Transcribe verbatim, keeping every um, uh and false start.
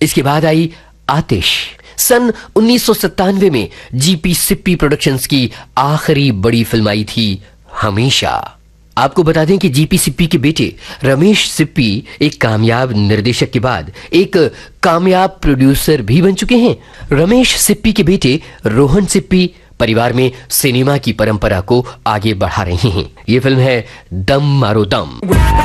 इसके बाद आई आतिश। सन उन्नीस सौ सत्तानवे में जीपी सिप्पी प्रोडक्शंस की आखिरी बड़ी फिल्म आई थी हमेशा। आपको बता दें कि जीपी सिप्पी के बेटे रमेश सिप्पी एक कामयाब निर्देशक के बाद एक कामयाब प्रोड्यूसर भी बन चुके हैं। रमेश सिप्पी के बेटे रोहन सिप्पी परिवार में सिनेमा की परंपरा को आगे बढ़ा रहे हैं। ये फिल्म है दम मारो दम।